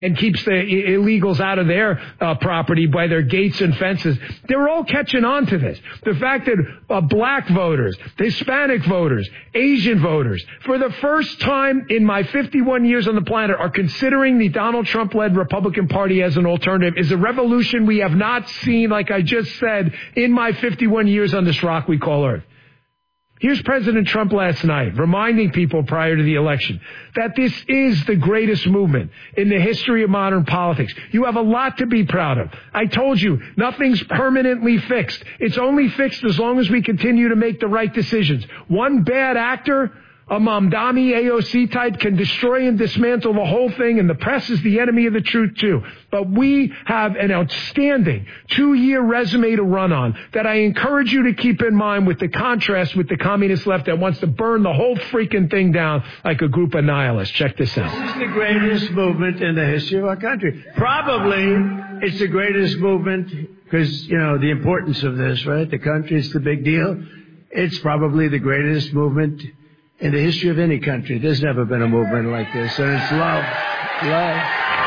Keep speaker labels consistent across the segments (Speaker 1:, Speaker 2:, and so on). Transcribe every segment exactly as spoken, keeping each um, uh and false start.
Speaker 1: and keeps the illegals out of their uh, property by their gates and fences. They're all catching on to this. The fact that uh, black voters, Hispanic voters, Asian voters, for the first time in my fifty-one years on the planet are considering the Donald Trump-led Republican Party as an alternative is a revolution we have not seen, like I just said, in my fifty-one years on this rock we call Earth. Here's President Trump last night reminding people prior to the election that this is the greatest movement in the history of modern politics. You have a lot to be proud of. I told you, nothing's permanently fixed. It's only fixed as long as we continue to make the right decisions. One bad actor, a Mamdani A O C type, can destroy and dismantle the whole thing, and the press is the enemy of the truth too. But we have an outstanding two-year resume to run on that I encourage you to keep in mind with the contrast with the communist left that wants to burn the whole freaking thing down like a group of nihilists. Check this out.
Speaker 2: This is the greatest movement in the history of our country. Probably it's the greatest movement because, you know, the importance of this, right? The country is the big deal. It's probably the greatest movement in the history of any country. There's never been a movement like this, and it's love, love.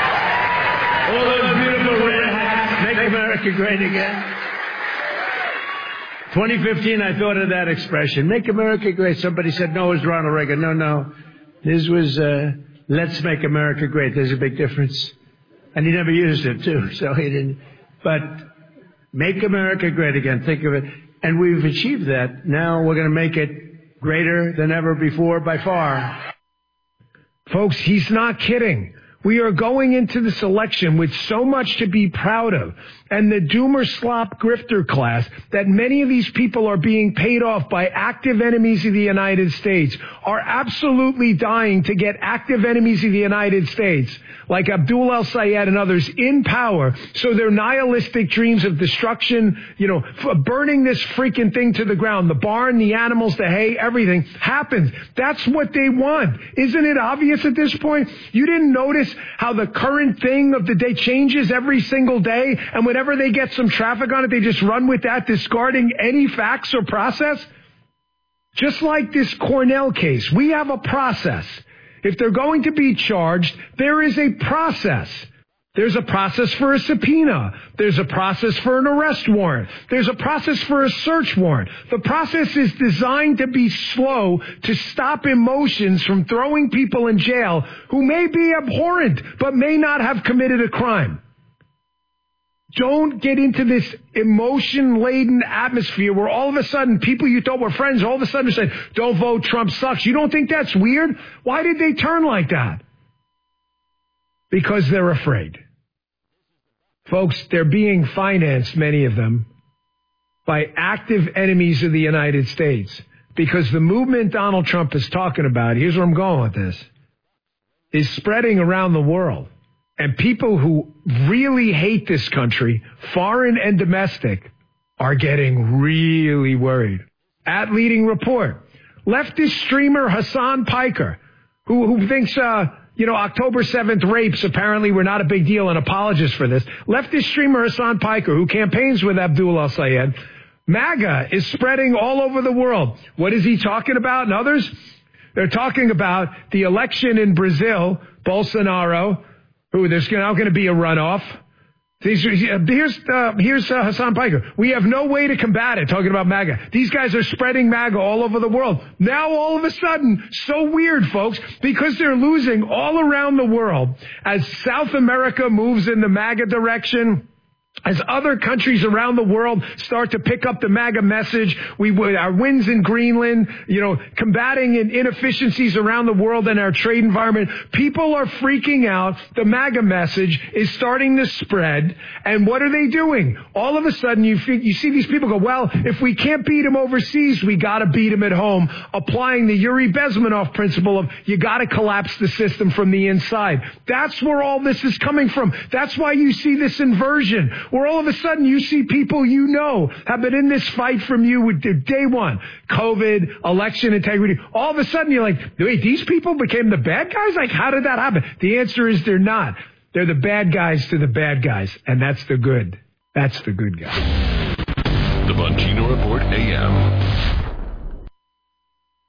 Speaker 2: All those beautiful red hats, make America great again. twenty fifteen, I thought of that expression, make America great. Somebody said, no, it was Ronald Reagan. No, no. This was, uh, let's make America great. There's a big difference. And he never used it, too, so he didn't. But make America great again. Think of it. And we've achieved that. Now we're going to make it greater than ever before by far.
Speaker 1: Folks, he's not kidding. We are going into this election with so much to be proud of. And the doomer slop grifter class that many of these people are being paid off by active enemies of the United States are absolutely dying to get active enemies of the United States like Abdul El-Sayed and others in power so their nihilistic dreams of destruction, you know, burning this freaking thing to the ground, the barn, the animals, the hay, everything happens. That's what they want. Isn't it obvious at this point? You didn't notice how the current thing of the day changes every single day, and whenever they get some traffic on it, they just run with that, discarding any facts or process? Just like this Cornell case, we have a process. If they're going to be charged, there is a process. There's a process for a subpoena. There's a process for an arrest warrant. There's a process for a search warrant. The process is designed to be slow to stop emotions from throwing people in jail who may be abhorrent but may not have committed a crime. Don't get into this emotion-laden atmosphere where all of a sudden people you thought were friends all of a sudden say, don't vote, Trump sucks. You don't think that's weird? Why did they turn like that? Because they're afraid. Folks, they're being financed, many of them, by active enemies of the United States. Because the movement Donald Trump is talking about, here's where I'm going with this, is spreading around the world. And people who really hate this country, foreign and domestic, are getting really worried. At Leading Report, leftist streamer Hassan Piker, who, who thinks, uh, you know, October seventh rapes apparently were not a big deal, and apologist for this. Leftist streamer Hassan Piker, who campaigns with Abdul El-Sayed, MAGA is spreading all over the world. What is he talking about and others? They're talking about the election in Brazil, Bolsonaro, who there's now going to be a runoff. Here's, uh, here's uh, Hassan Piker. We have no way to combat it, talking about MAGA. These guys are spreading MAGA all over the world. Now, all of a sudden, so weird, folks, because they're losing all around the world as South America moves in the MAGA direction. As other countries around the world start to pick up the MAGA message, we our wins in Greenland, you know, combating inefficiencies around the world and our trade environment, people are freaking out. The MAGA message is starting to spread. And what are they doing? All of a sudden, you you see these people go, well, if we can't beat them overseas, we got to beat them at home, applying the Yuri Bezmenov principle of you got to collapse the system from the inside. That's where all this is coming from. That's why you see this inversion, where all of a sudden you see people you know have been in this fight from you with day one, COVID, election integrity. All of a sudden you're like, wait, these people became the bad guys? Like, how did that happen? The answer is they're not. They're the bad guys to the bad guys, and that's the good. That's the good guy.
Speaker 3: The Bongino Report A M.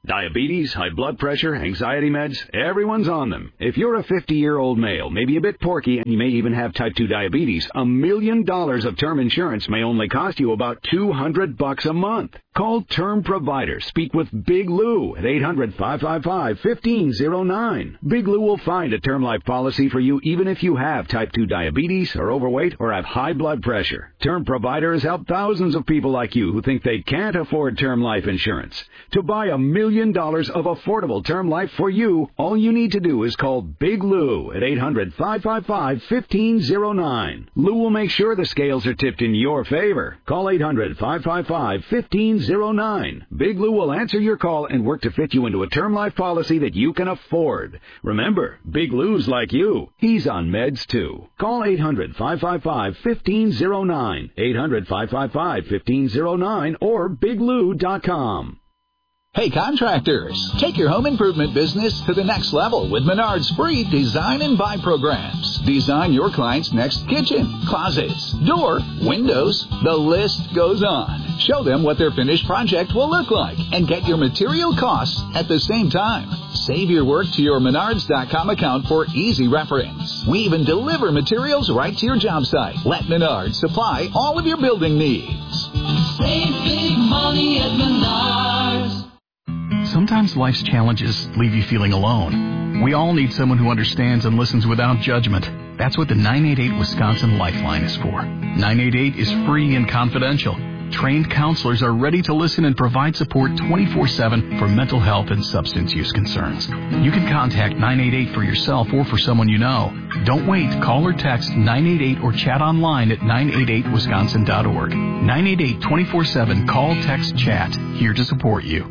Speaker 3: Diabetes, high blood pressure, anxiety meds, everyone's on them. If you're a fifty-year-old male, maybe a bit porky, and you may even have type two diabetes, a million dollars of term insurance may only cost you about two hundred bucks a month. Call Term Provider. Speak with Big Lou at eight hundred, five five five, one five zero nine. Big Lou will find a term life policy for you even if you have type two diabetes, are overweight, or have high blood pressure. Term Provider has helped thousands of people like you who think they can't afford term life insurance. To buy a million dollars of affordable term life for you, all you need to do is call Big Lou at eight hundred, five five five, one five zero nine. Lou will make sure the scales are tipped in your favor. Call eight hundred, five five five, one five zero nine. Big Lou will answer your call and work to fit you into a term life policy that you can afford. Remember, Big Lou's like you. He's on meds too. Call eight hundred, five five five, one five zero nine. eight hundred, five five five, one five zero nine or big lou dot com.
Speaker 4: Hey contractors, take your home improvement business to the next level with Menard's free Design and Buy programs. Design your client's next kitchen, closets, door, windows, the list goes on. Show them what their finished project will look like and get your material costs at the same time. Save your work to your Menards dot com account for easy reference. We even deliver materials right to your job site. Let Menards supply all of your building needs.
Speaker 5: Save big money at Menards.
Speaker 6: Sometimes life's challenges leave you feeling alone. We all need someone who understands and listens without judgment. That's what the nine eight eight Wisconsin Lifeline is for. nine eight eight is free and confidential. Trained counselors are ready to listen and provide support twenty-four seven for mental health and substance use concerns. You can contact nine eight eight for yourself or for someone you know. Don't wait. Call or text nine eight eight or chat online at nine eight eight wisconsin dot org. nine eight eight, twenty-four seven. Call, text, chat. Here to support you.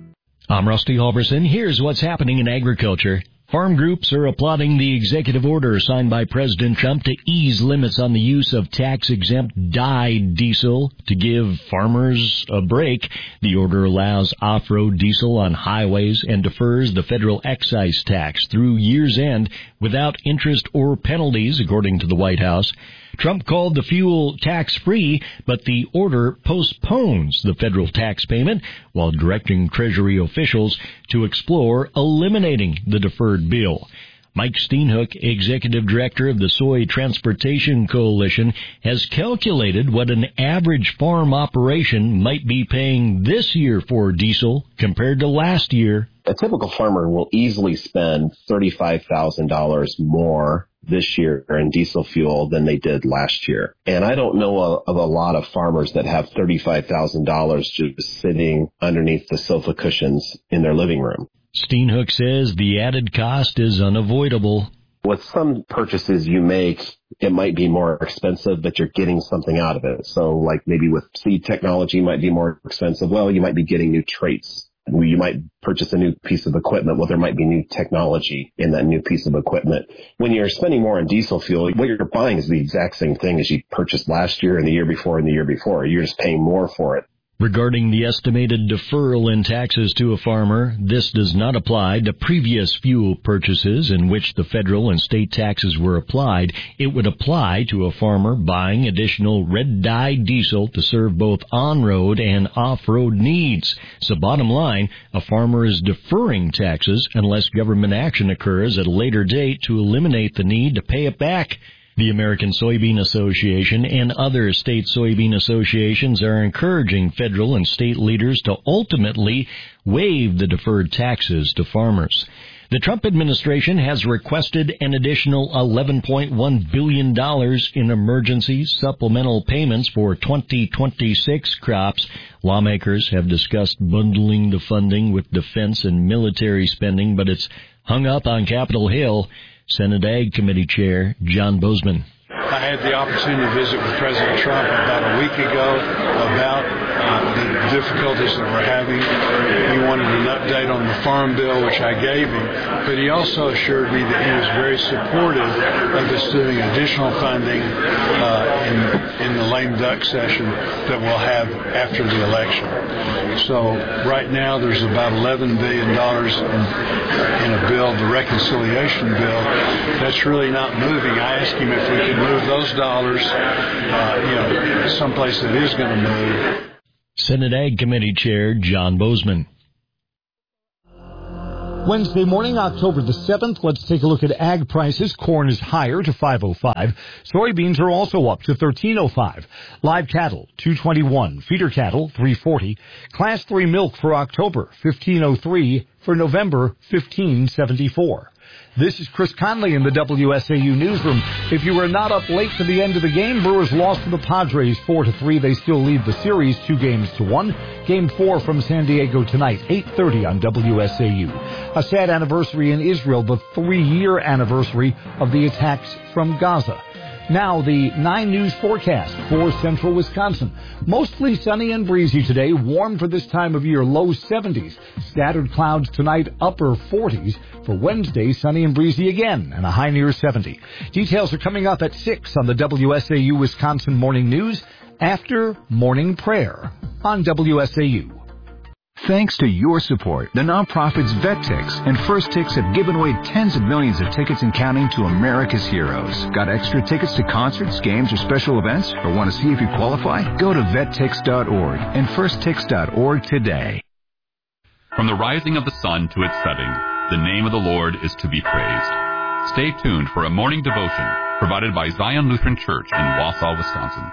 Speaker 7: I'm Rusty Halverson. Here's what's happening in agriculture. Farm groups are applauding the executive order signed by President Trump to ease limits on the use of tax-exempt dyed diesel to give farmers a break. The order allows off-road diesel on highways and defers the federal excise tax through year's end without interest or penalties, according to the White House. Trump called the fuel tax-free, but the order postpones the federal tax payment while directing Treasury officials to explore eliminating the deferred bill. Mike Steenhoek, executive director of the Soy Transportation Coalition, has calculated what an average farm operation might be paying this year for diesel compared to last year.
Speaker 8: A typical farmer will easily spend thirty-five thousand dollars more this year in diesel fuel than they did last year. And I don't know a, of a lot of farmers that have thirty-five thousand dollars just sitting underneath the sofa cushions in their living room.
Speaker 7: Steenhoek says the added cost is unavoidable.
Speaker 8: With some purchases you make, it might be more expensive, but you're getting something out of it. So like maybe with seed technology might be more expensive. Well, you might be getting new traits. You might purchase a new piece of equipment. Well, there might be new technology in that new piece of equipment. When you're spending more on diesel fuel, what you're buying is the exact same thing as you purchased last year and the year before and the year before. You're just paying more for it.
Speaker 7: Regarding the estimated deferral in taxes to a farmer, this does not apply to previous fuel purchases in which the federal and state taxes were applied. It would apply to a farmer buying additional red-dye diesel to serve both on-road and off-road needs. So bottom line, a farmer is deferring taxes unless government action occurs at a later date to eliminate the need to pay it back. The American Soybean Association and other state soybean associations are encouraging federal and state leaders to ultimately waive the deferred taxes to farmers. The Trump administration has requested an additional eleven point one billion dollars in emergency supplemental payments for twenty twenty-six crops. Lawmakers have discussed bundling the funding with defense and military spending, but it's hung up on Capitol Hill. Senate Ag Committee Chair John Boozman.
Speaker 9: I had the opportunity to visit with President Trump about a week ago about uh, the difficulties that we're having. He wanted an update on the Farm Bill, which I gave him, but he also assured me that he was very supportive of us doing additional funding uh, in, in the lame duck session that we'll have after the election. So right now there's about eleven billion dollars in, in a bill, the reconciliation bill, that's really not moving. I asked him if we could move those dollars, uh, you know, someplace that is going to move.
Speaker 7: Senate Ag Committee Chair John Boozman.
Speaker 10: Wednesday morning, October the seventh. Let's take a look at ag prices. Corn is higher to five oh five. Soybeans are also up to thirteen oh five. Live cattle, two twenty-one. Feeder cattle, three forty. Class three milk for October, fifteen oh three. For November, fifteen seventy-four. This is Chris Conley in the W S A U newsroom. If you were not up late to the end of the game, Brewers lost to the Padres four to three. They still lead the series two games to one. Game four from San Diego tonight, eight thirty on W S A U. A sad anniversary in Israel, the three-year anniversary of the attacks from Gaza. Now, the nine News forecast for central Wisconsin. Mostly sunny and breezy today, warm for this time of year, low seventies. Scattered clouds tonight, upper forties. For Wednesday, sunny and breezy again, and a high near seventy. Details are coming up at six on the W S A U Wisconsin Morning News after morning prayer on W S A U.
Speaker 11: Thanks to your support, the nonprofits VetTix and First Tix have given away tens of millions of tickets and counting to America's heroes. Got extra tickets to concerts, games, or special events? Or want to see if you qualify? Go to vet tix dot org and first tix dot org today.
Speaker 12: From the rising of the sun to its setting, the name of the Lord is to be praised. Stay tuned for a morning devotion provided by Zion Lutheran Church in Wausau, Wisconsin.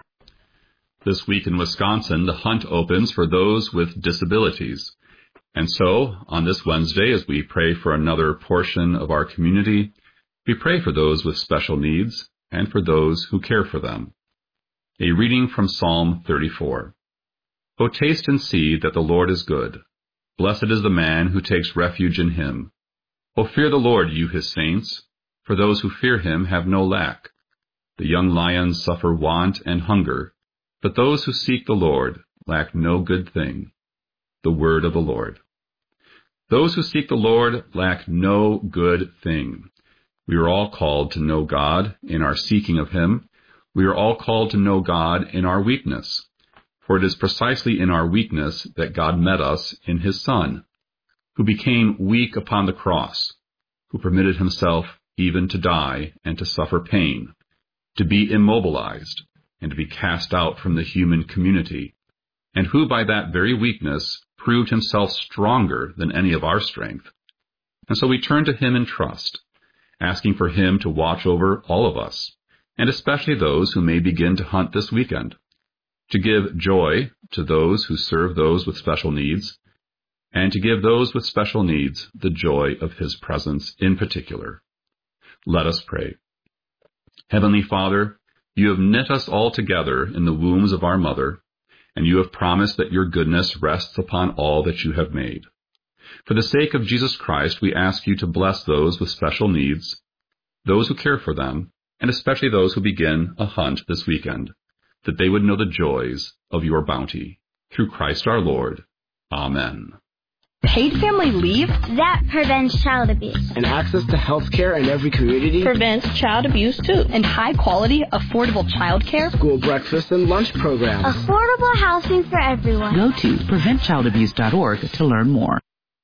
Speaker 12: This week in Wisconsin, the hunt opens for those with disabilities. And so, on this Wednesday, as we pray for another portion of our community, we pray for those with special needs and for those who care for them. A reading from Psalm thirty-four. O taste and see that the Lord is good. Blessed is the man who takes refuge in him. O fear the Lord, you his saints, for those who fear him have no lack. The young lions suffer want and hunger, but those who seek the Lord lack no good thing. The word of the Lord. Those who seek the Lord lack no good thing. We are all called to know God in our seeking of him. We are all called to know God in our weakness. For it is precisely in our weakness that God met us in his Son, who became weak upon the cross, who permitted himself even to die and to suffer pain, to be immobilized, and to be cast out from the human community, and who by that very weakness proved himself stronger than any of our strength. And so we turn to him in trust, asking for him to watch over all of us, and especially those who may begin to hunt this weekend, to give joy to those who serve those with special needs, and to give those with special needs the joy of his presence in particular. Let us pray. Heavenly Father, you have knit us all together in the wombs of our mother, and you have promised that your goodness rests upon all that you have made. For the sake of Jesus Christ, we ask you to bless those with special needs, those who care for them, and especially those who begin a hunt this weekend, that they would know the joys of your bounty. Through Christ our Lord. Amen.
Speaker 13: Paid family leave?
Speaker 14: That prevents child abuse.
Speaker 15: And access to health care in every community?
Speaker 13: Prevents child abuse, too. And high-quality, affordable child care?
Speaker 15: School breakfast and lunch programs.
Speaker 14: Affordable housing for everyone.
Speaker 16: Go to prevent child abuse dot org to learn more.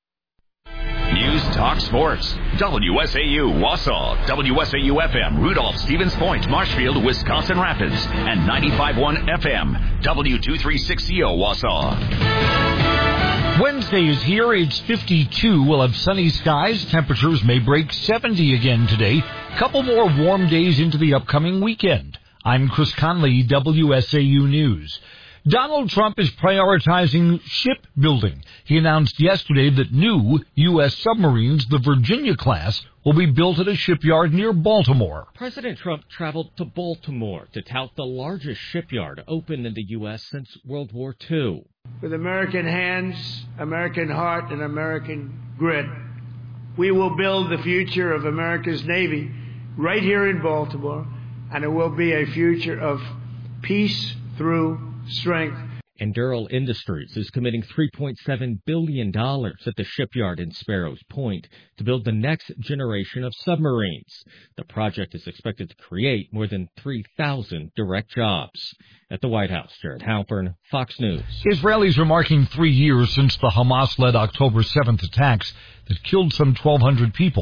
Speaker 17: News Talk Sports. W S A U Wausau, W S A U F M, Rudolph, Stevens Point, Marshfield, Wisconsin Rapids, and ninety-five point one F M, W two thirty-six C O Wausau.
Speaker 10: Wednesday is here. It's fifty-two. We'll have sunny skies. Temperatures may break seventy again today. Couple more warm days into the upcoming weekend. I'm Chris Conley, W S A U News. Donald Trump is prioritizing shipbuilding. He announced yesterday that new U S submarines, the Virginia class, will be built at a shipyard near Baltimore.
Speaker 18: President Trump traveled to Baltimore to tout the largest shipyard opened in the U S since World War Two.
Speaker 2: With American hands, American heart, and American grit, we will build the future of America's Navy right here in Baltimore, and it will be a future of peace through strength.
Speaker 18: Endural Industries is committing three point seven billion dollars at the shipyard in Sparrows Point to build the next generation of submarines. The project is expected to create more than three thousand direct jobs. At the White House, Jared Halpern, Fox News.
Speaker 10: Israelis are marking three years since the Hamas-led October seventh attacks that killed some twelve hundred people.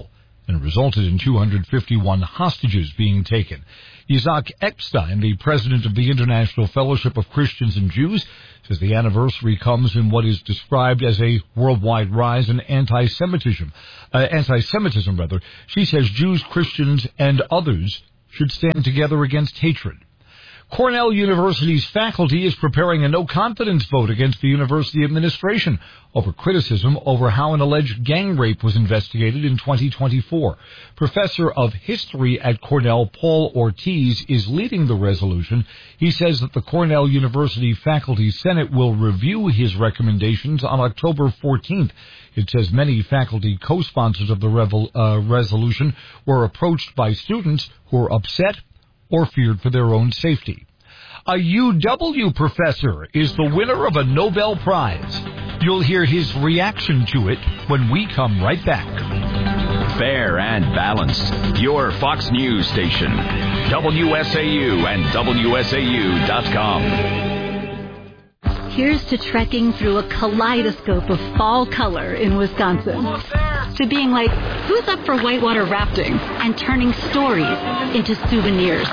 Speaker 10: and resulted in two hundred fifty-one hostages being taken. Isaac Epstein, the president of the International Fellowship of Christians and Jews, says the anniversary comes in what is described as a worldwide rise in anti-Semitism. Uh, anti-Semitism, rather. She says Jews, Christians, and others should stand together against hatred. Cornell University's faculty is preparing a no-confidence vote against the university administration over criticism over how an alleged gang rape was investigated in twenty twenty-four. Professor of History at Cornell, Paul Ortiz, is leading the resolution. He says that the Cornell University Faculty Senate will review his recommendations on October fourteenth. It says many faculty co-sponsors of the revel, uh, resolution were approached by students who were upset or feared for their own safety. A U W professor is the winner of a Nobel Prize. You'll hear his reaction to it when we come right back.
Speaker 17: Fair and balanced. Your Fox News station. W S A U and W S A U dot com.
Speaker 19: Here's to trekking through a kaleidoscope of fall color in Wisconsin. To being like, who's up for whitewater rafting? And turning stories into souvenirs.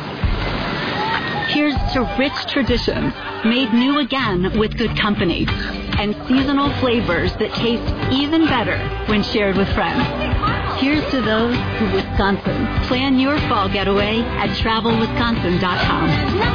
Speaker 19: Here's to rich traditions made new again with good company. And seasonal flavors that taste even better when shared with friends. Here's to those who Wisconsin. Plan your fall getaway at travel wisconsin dot com.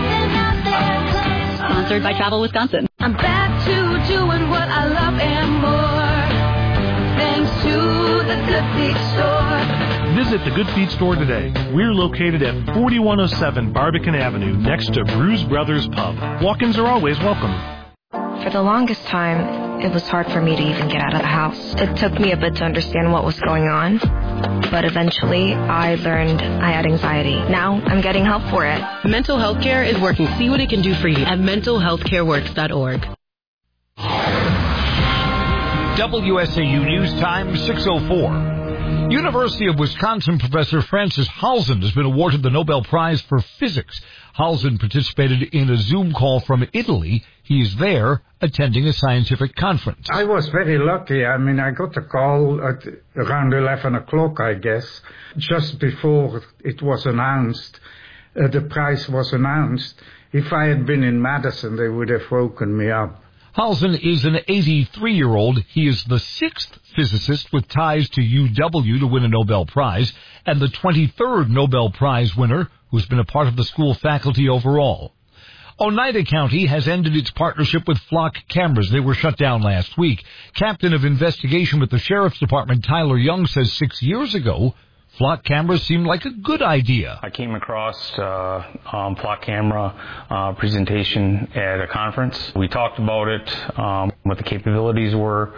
Speaker 19: Sponsored by Travel Wisconsin.
Speaker 5: I'm back to doing what I love and more. Thanks to the Good Feet Store.
Speaker 20: Visit the Good Feet Store today. We're located at forty-one oh seven Barbican Avenue, next to Brews Brothers Pub. Walk-ins are always welcome.
Speaker 21: For the longest time, it was hard for me to even get out of the house. It took me a bit to understand what was going on, but eventually I learned I had anxiety. Now I'm getting help for it.
Speaker 22: Mental health care is working. See what it can do for you at mental health care works dot org.
Speaker 10: W S A U News Time, six oh four. University of Wisconsin professor Francis Halzen has been awarded the Nobel Prize for Physics. Halzen participated in a Zoom call from Italy. He is there attending a scientific conference.
Speaker 23: I was very lucky. I mean, I got a call at around eleven o'clock, I guess, just before it was announced, uh, the prize was announced. If I had been in Madison, they would have woken me up.
Speaker 10: Halzen is an eighty-three-year-old. He is the sixth physicist with ties to U W to win a Nobel Prize, and the twenty-third Nobel Prize winner who's been a part of the school faculty overall. Oneida County has ended its partnership with Flock Cameras. They were shut down last week. Captain of investigation with the Sheriff's Department, Tyler Young, says six years ago, Flock cameras seemed like a good idea.
Speaker 24: I came across uh, um, Flock camera uh, presentation at a conference. We talked about it, um, what the capabilities were,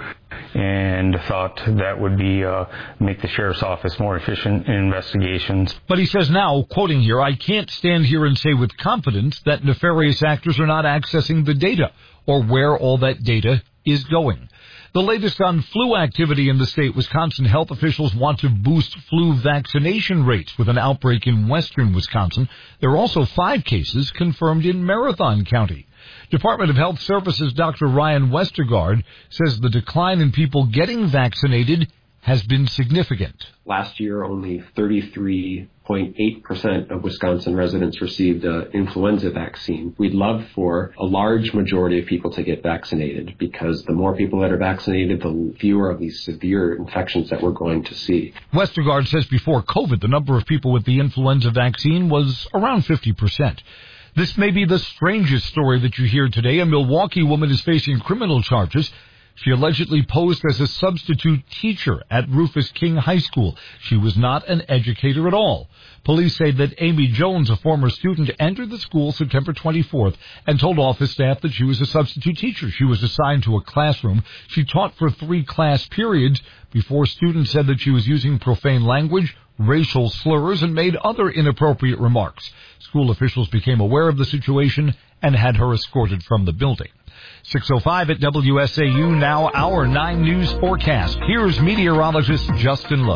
Speaker 24: and thought that would be uh, make the sheriff's office more efficient in investigations.
Speaker 10: But he says now, quoting here, I can't stand here and say with confidence that nefarious actors are not accessing the data or where all that data is going. The latest on flu activity in the state. Wisconsin health officials want to boost flu vaccination rates with an outbreak in western Wisconsin. There are also five cases confirmed in Marathon County. Department of Health Services Doctor Ryan Westergaard says the decline in people getting vaccinated has been significant.
Speaker 25: Last year, only thirty-three point eight percent of Wisconsin residents received an influenza vaccine. We'd love for a large majority of people to get vaccinated because the more people that are vaccinated, the fewer of these severe infections that we're going to see.
Speaker 10: Westergaard says before COVID, the number of people with the influenza vaccine was around fifty percent. This may be the strangest story that you hear today. A Milwaukee woman is facing criminal charges. She allegedly posed as a substitute teacher at Rufus King High School. She was not an educator at all. Police say that Amy Jones, a former student, entered the school September twenty-fourth and told office staff that she was a substitute teacher. She was assigned to a classroom. She taught for three class periods before students said that she was using profane language, racial slurs, and made other inappropriate remarks. School officials became aware of the situation and had her escorted from the building. six oh five at W S A U now, our nine News forecast. Here's meteorologist Justin Lowe.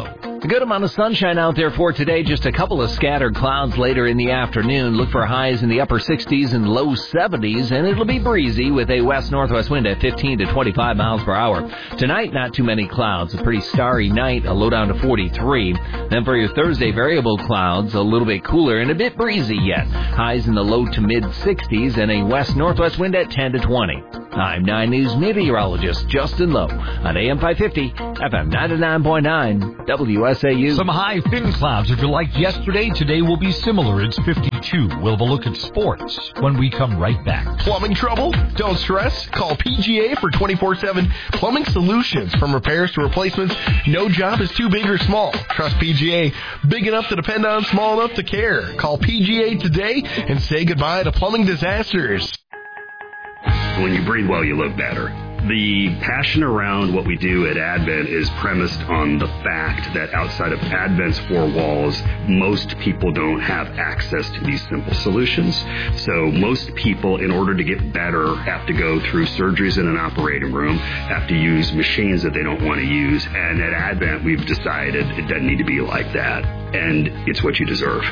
Speaker 1: A good amount of sunshine out there for today. Just a couple of scattered clouds later in the afternoon. Look for highs in the upper sixties and low seventies, and it'll be breezy with a west-northwest wind at fifteen to twenty-five miles per hour. Tonight, not too many clouds. A pretty starry night, a low down to forty-three. Then for your Thursday, variable clouds, a little bit cooler and a bit breezy yet. Highs in the low to mid-sixties and a west-northwest wind at ten to twenty. I'm nine News meteorologist Justin Lowe on A M five fifty, F M ninety-nine point nine, W S A U.
Speaker 10: Some high thin clouds. If you liked yesterday, today will be similar. It's fifty-two. We'll have a look at sports when we come right back.
Speaker 3: Plumbing trouble? Don't stress. Call P G A for twenty-four seven plumbing solutions. From repairs to replacements, no job is too big or small. Trust P G A. Big enough to depend on, small enough to care. Call P G A today and say goodbye to plumbing disasters.
Speaker 4: When you breathe well, you live better. The passion around what we do at Advent is premised on the fact that outside of Advent's four walls, most people don't have access to these simple solutions. So most people, in order to get better, have to go through surgeries in an operating room, have to use machines that they don't want to use. And at Advent, we've decided it doesn't need to be like that. And it's what you deserve.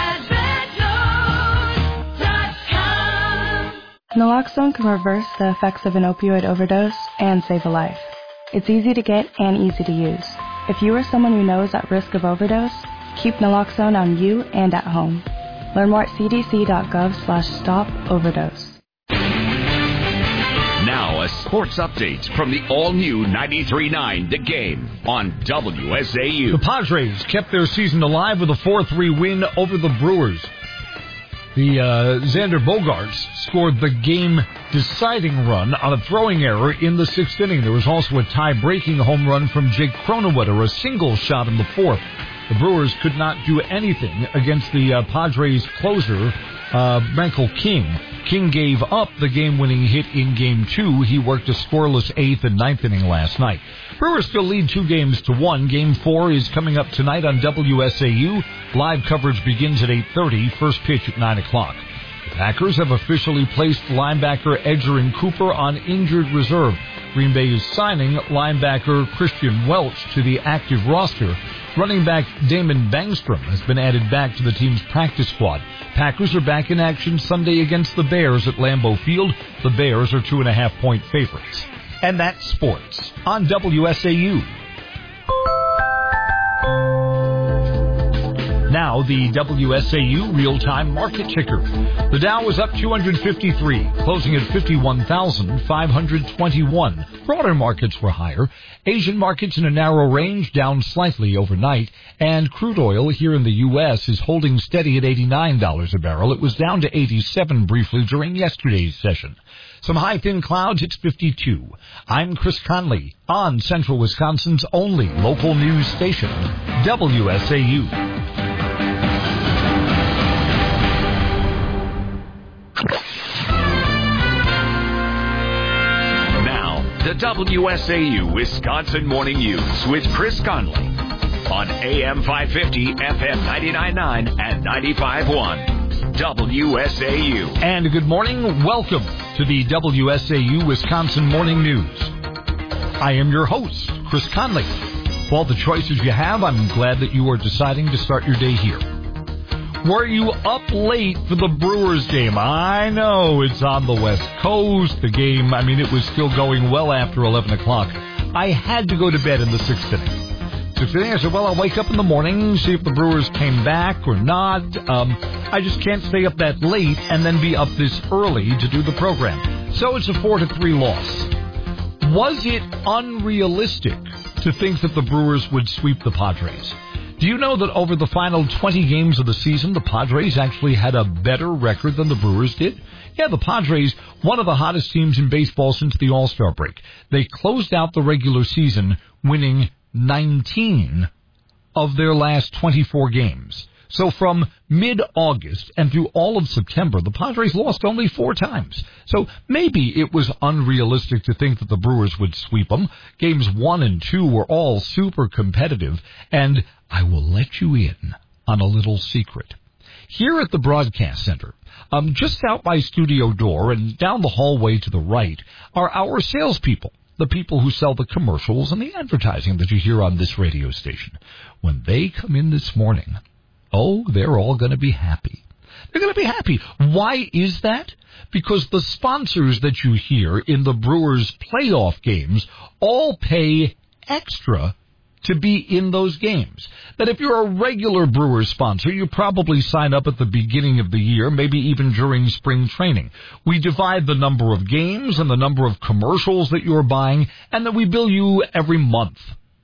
Speaker 6: Naloxone can reverse the effects of an opioid overdose and save a life. It's easy to get and easy to use. If you or someone you know is at risk of overdose, keep naloxone on you and at home. Learn more at c d c dot gov slash stop overdose.
Speaker 17: Now a sports update from the all-new ninety-three point nine The Game on W S A U.
Speaker 10: The Padres kept their season alive with a four three win over the Brewers. The uh, Xander Bogaerts scored the game-deciding run on a throwing error in the sixth inning. There was also a tie-breaking home run from Jake Cronenwetter, a single shot in the fourth. The Brewers could not do anything against the uh, Padres closer, uh, Michael King. King gave up the game-winning hit in Game two. He worked a scoreless eighth and ninth inning last night. Brewers still lead two games to one. Game four is coming up tonight on W S A U. Live coverage begins at eight thirty, first pitch at nine o'clock. The Packers have officially placed linebacker Edgerrin Cooper on injured reserve. Green Bay is signing linebacker Christian Welch to the active roster. Running back Damon Bangstrom has been added back to the team's practice squad. Packers are back in action Sunday against the Bears at Lambeau Field. The Bears are two and a half point favorites. And that's sports on W S A U. Now the W S A U real-time market ticker. The Dow was up two hundred fifty-three, closing at fifty-one thousand five hundred twenty-one. Broader markets were higher. Asian markets in a narrow range, down slightly overnight. And crude oil here in the U S is holding steady at eighty-nine dollars a barrel. It was down to eighty-seven briefly during yesterday's session. Some high thin clouds, it's fifty-two. I'm Chris Conley on Central Wisconsin's only local news station, W S A U.
Speaker 17: The W S A U Wisconsin Morning News with Chris Conley on A M five fifty, F M ninety-nine point nine and ninety-five point one. W S A U.
Speaker 10: And good morning. Welcome to the W S A U Wisconsin Morning News. I am your host, Chris Conley. For all the choices you have, I'm glad that you are deciding to start your day here. Were you up late for the Brewers game? I know it's on the West Coast. The game, I mean, it was still going well after eleven o'clock. I had to go to bed in the sixth inning. Sixth inning, I said, well, I'll wake up in the morning, see if the Brewers came back or not. Um, I just can't stay up that late and then be up this early to do the program. So it's a four to three loss. Was it unrealistic to think that the Brewers would sweep the Padres? Do you know that over the final twenty games of the season, the Padres actually had a better record than the Brewers did? Yeah, the Padres, one of the hottest teams in baseball since the All-Star break. They closed out the regular season winning nineteen of their last twenty-four games. So from mid-August and through all of September, the Padres lost only four times. So maybe it was unrealistic to think that the Brewers would sweep them. Games one and two were all super competitive, and I will let you in on a little secret. Here at the Broadcast Center, um, just out by studio door and down the hallway to the right, are our salespeople. the people who sell the commercials and the advertising that you hear on this radio station, when they come in this morning, oh, they're all going to be happy. They're going to be happy. Why is that? Because the sponsors that you hear in the Brewers playoff games all pay extra to be in those games. That if you're a regular Brewers sponsor, you probably sign up at the beginning of the year, maybe even during spring training. We divide the number of games and the number of commercials that you're buying, and then we bill you every month.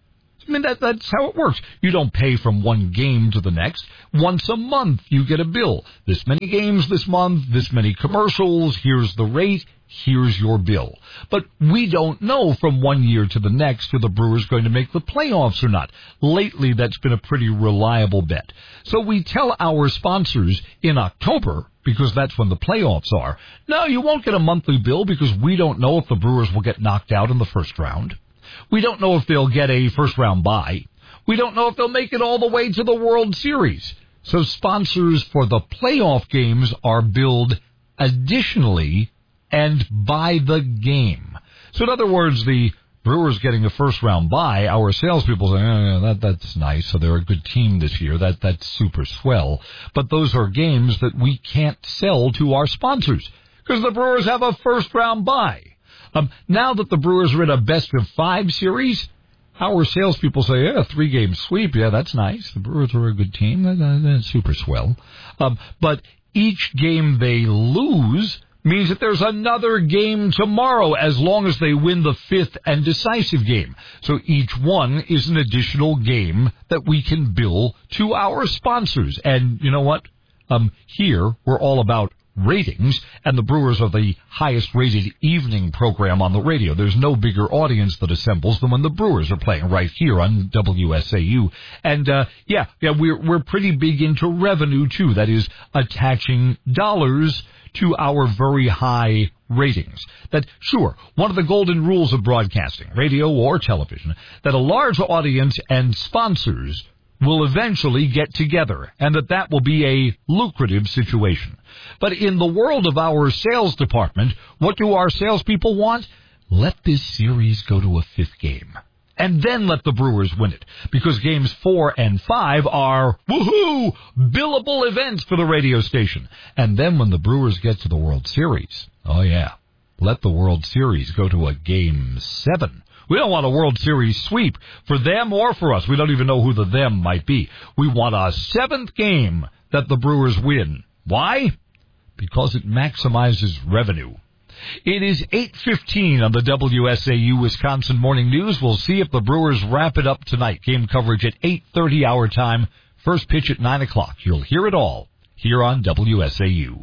Speaker 10: I mean, that, that's how it works. You don't pay from one game to the next. Once a month, you get a bill. This many games this month, this many commercials, here's the rate, here's your bill. But we don't know from one year to the next if the Brewers going to make the playoffs or not. Lately, that's been a pretty reliable bet. So we tell our sponsors in October, because that's when the playoffs are, no, you won't get a monthly bill because we don't know if the Brewers will get knocked out in the first round. We don't know if they'll get a first-round bye. We don't know if they'll make it all the way to the World Series. So sponsors for the playoff games are billed additionally and by the game. So in other words, the Brewers getting a first-round bye, our salespeople say, oh, yeah, that, that's nice, so they're a good team this year. That That's super swell. But those are games that we can't sell to our sponsors because the Brewers have a first-round bye. Um, now that the Brewers are in a best-of-five series, our salespeople say, yeah, three-game sweep, yeah, that's nice. The Brewers are a good team. That, that, that's super swell. Um, but each game they lose means that there's another game tomorrow as long as they win the fifth and decisive game. So each one is an additional game that we can bill to our sponsors. And you know what? Um, here, we're all about ratings, and the Brewers are the highest-rated evening program on the radio. There's no bigger audience that assembles than when the Brewers are playing right here on W S A U. And, uh, yeah, yeah, we're, we're pretty big into revenue, too. That is, attaching dollars to our very high ratings. That, sure, one of the golden rules of broadcasting, radio or television, that a large audience and sponsors will eventually get together, and that that will be a lucrative situation. But in the world of our sales department, what do our salespeople want? Let this series go to a fifth game, and then let the Brewers win it, because games four and five are, woohoo, billable events for the radio station. And then when the Brewers get to the World Series, oh yeah, let the World Series go to a game seven. We don't want a World Series sweep for them or for us. We don't even know who the them might be. We want a seventh game that the Brewers win. Why? Because it maximizes revenue. It is eight fifteen on the W S A U Wisconsin Morning News. We'll see if the Brewers wrap it up tonight. Game coverage at eight thirty our time. First pitch at nine o'clock. You'll hear it all here on W S A U.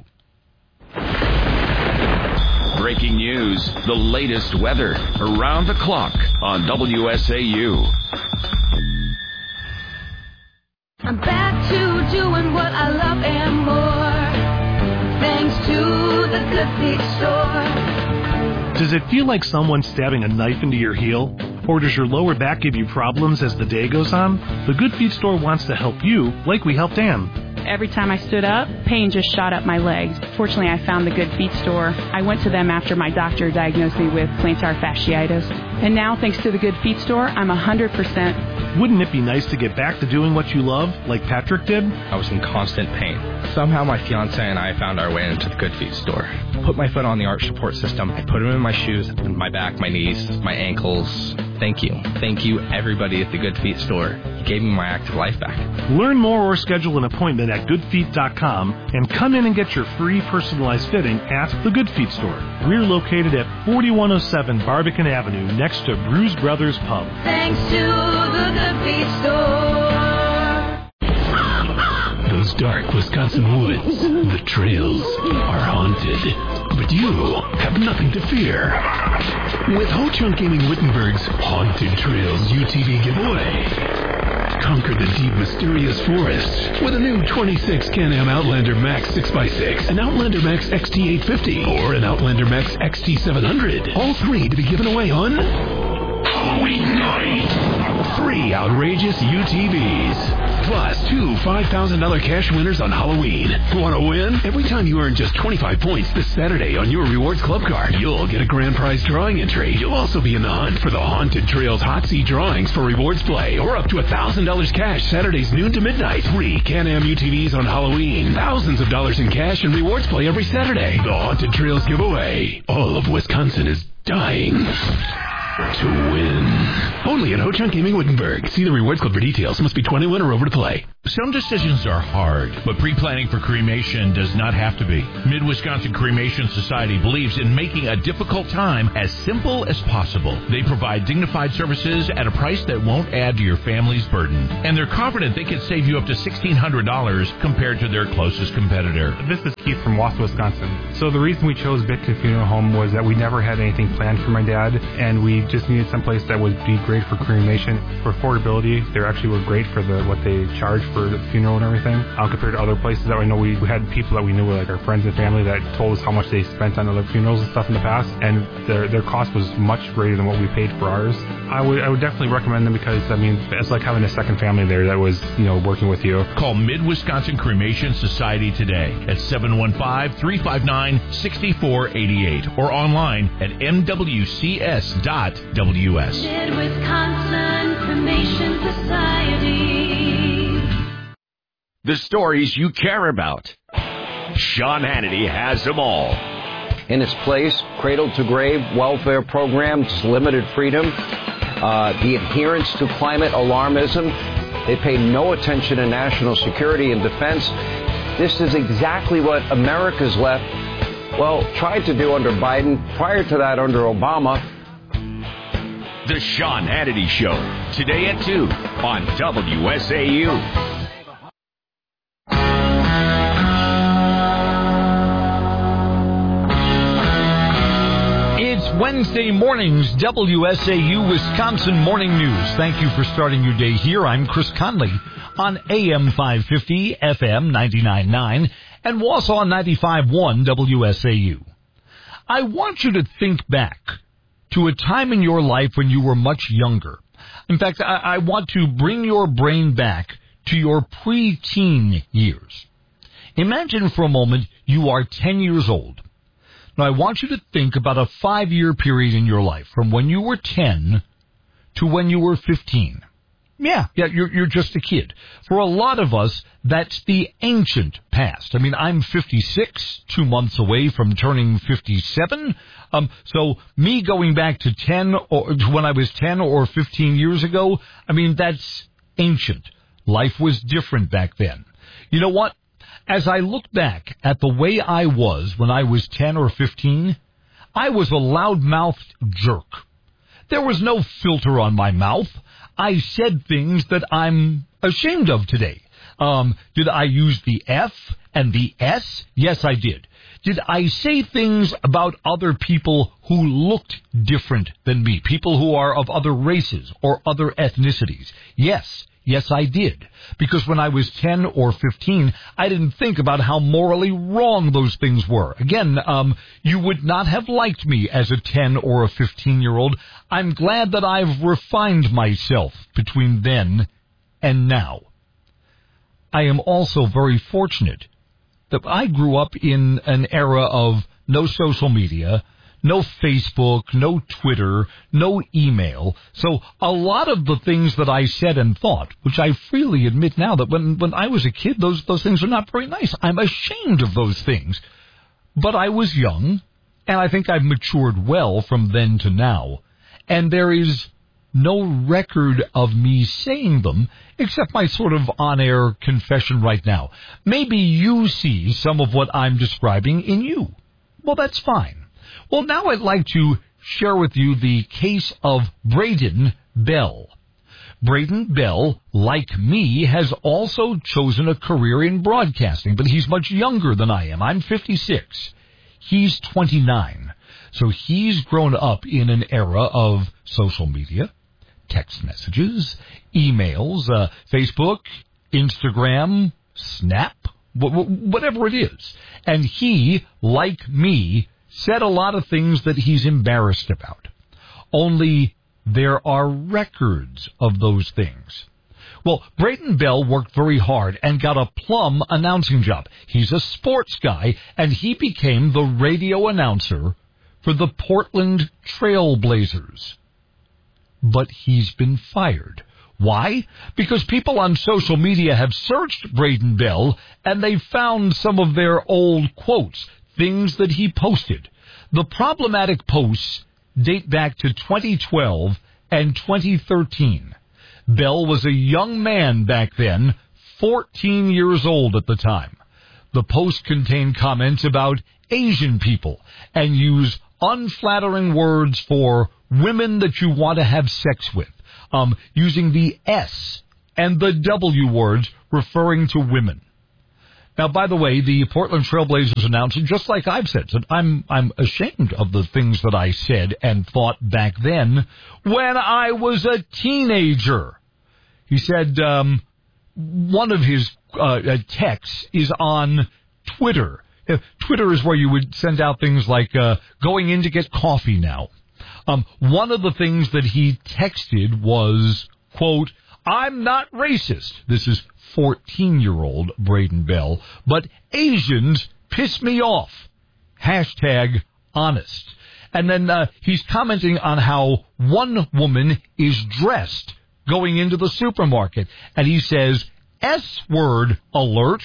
Speaker 17: Breaking news, the latest weather, around the clock on W S A U.
Speaker 5: I'm back to doing what I love and more, thanks to the Good Feet Store.
Speaker 20: Does it feel like someone's stabbing a knife into your heel? Or does your lower back give you problems as the day goes on? The Good Feet Store wants to help you, like we helped Ann.
Speaker 7: Every time I stood up, pain just shot up my legs. Fortunately, I found the Good Feet Store. I went to them after my doctor diagnosed me with plantar fasciitis. And now, thanks to the Good Feet Store, I'm one hundred percent.
Speaker 20: Wouldn't it be nice to get back to doing what you love, like Patrick did?
Speaker 8: I was in constant pain. Somehow my fiancé and I found our way into the Good Feet Store. Put my foot on the arch support system. I put them in my shoes, my back, my knees, my ankles. Thank you. Thank you, everybody at the Good Feet Store. You gave me my active life back.
Speaker 20: Learn more or schedule an appointment at good feet dot com and come in and get your free personalized fitting at the Good Feet Store. We're located at forty-one oh seven Barbican Avenue next to Bruise Brothers Pub.
Speaker 5: Thanks to the Good Feet Store.
Speaker 9: Those dark Wisconsin woods, the trails are haunted. But you have nothing to fear. With Ho Chunk Gaming Wittenberg's Haunted Trails U T V giveaway. Conquer the deep, mysterious forest with a new twenty-six Can-Am Outlander Max six by six, an Outlander Max X T eight fifty, or an Outlander Max X T seven hundred. All three to be given away on Halloween night. Three outrageous U T Vs. Plus, two five thousand dollars cash winners on Halloween. Want to win? Every time you earn just twenty-five points this Saturday on your Rewards Club card, you'll get a grand prize drawing entry. You'll also be in the hunt for the Haunted Trails Hot Seat drawings for Rewards Play, or up to one thousand dollars cash Saturdays noon to midnight. Free Can-Am U T Vs on Halloween. Thousands of dollars in cash and Rewards Play every Saturday. The Haunted Trails giveaway. All of Wisconsin is dying to win. Only at Ho-Chunk Gaming Wittenberg. See the Rewards Club for details. Must be twenty-one or over to play.
Speaker 11: Some decisions are hard, but pre-planning for cremation does not have to be. Mid-Wisconsin Cremation Society believes in making a difficult time as simple as possible. They provide dignified services at a price that won't add to your family's burden. And they're confident they can save you up to sixteen hundred dollars compared to their closest competitor.
Speaker 12: This is Keith from Wausau, Wisconsin. So the reason we chose Bitkin Funeral Home was that we never had anything planned for my dad, and we just needed someplace that would be great for cremation. For affordability, they actually were great for the what they charge for the funeral and everything, um, compared to other places that I know. We, we had people that we knew were like our friends and family that told us how much they spent on other funerals and stuff in the past, and their their cost was much greater than what we paid for ours. I would I would definitely recommend them because, I mean, it's like having a second family there that was, you know, working with you.
Speaker 11: Call Mid-Wisconsin Cremation Society today at seven one five, three five nine, six four eight eight or online at m w c s dot w s.
Speaker 5: Mid-Wisconsin Cremation Society.
Speaker 17: The stories you care about. Sean Hannity has them all.
Speaker 13: In its place, cradle-to-grave welfare programs, limited freedom, uh, the adherence to climate alarmism. They pay no attention to national security and defense. This is exactly what America's left, well, tried to do under Biden, prior to that under Obama.
Speaker 17: The Sean Hannity Show, today at two on W S A U.
Speaker 10: Wednesday morning's W S A U Wisconsin Morning News. Thank you for starting your day here. I'm Chris Conley on A M five fifty, F M ninety-nine point nine, and Wausau ninety-five point one W S A U. I want you to think back to a time in your life when you were much younger. In fact, I, I want to bring your brain back to your preteen years. Imagine for a moment you are ten years old. Now, I want you to think about a five-year period in your life, from when you were ten to when you were fifteen. Yeah, yeah, you're, you're just a kid. For a lot of us, that's the ancient past. I mean, I'm fifty-six, two months away from turning fifty-seven. Um, so me going back to ten, or to when I was ten or fifteen years ago, I mean, that's ancient. Life was different back then. You know what? As I look back at the way I was when I was ten or fifteen, I was a loud-mouthed jerk. There was no filter on my mouth. I said things that I'm ashamed of today. Um, did I use the F and the S? Yes, I did. Did I say things about other people who looked different than me, people who are of other races or other ethnicities? Yes. Yes, I did. Because when I was ten or fifteen, I didn't think about how morally wrong those things were. Again, um, you would not have liked me as a ten or a fifteen-year-old. I'm glad that I've refined myself between then and now. I am also very fortunate that I grew up in an era of no social media, no Facebook, no Twitter, no email. So a lot of the things that I said and thought, which I freely admit now that when, when I was a kid, those, those things are not very nice. I'm ashamed of those things. But I was young, and I think I've matured well from then to now. And there is no record of me saying them, except my sort of on-air confession right now. Maybe you see some of what I'm describing in you. Well, that's fine. Well, now I'd like to share with you the case of Braden Bell. Braden Bell, like me, has also chosen a career in broadcasting, but he's much younger than I am. I'm fifty-six. He's twenty-nine. So he's grown up in an era of social media, text messages, emails, uh, Facebook, Instagram, Snap, whatever it is. And he, like me, said a lot of things that he's embarrassed about. Only there are records of those things. Well, Braden Bell worked very hard and got a plum announcing job. He's a sports guy, and he became the radio announcer for the Portland Trail Blazers. But he's been fired. Why? Because people on social media have searched Braden Bell, and they found some of their old quotes, things that he posted. The problematic posts date back to twenty twelve and twenty thirteen. Bell was a young man back then, fourteen years old at the time. The post contained comments about Asian people and use unflattering words for women that you want to have sex with, um, using the S and the W words referring to women. Now, by the way, the Portland Trail Blazers announced, just like I've said, said I'm I'm ashamed of the things that I said and thought back then when I was a teenager. He said um, one of his uh, texts is on Twitter. Uh, Twitter is where you would send out things like uh, going in to get coffee now. Um, one of the things that he texted was, quote, I'm not racist. This is fourteen-year-old Braden Bell, but Asians piss me off. Hashtag honest. And then uh, he's commenting on how one woman is dressed going into the supermarket. And he says, S-word alert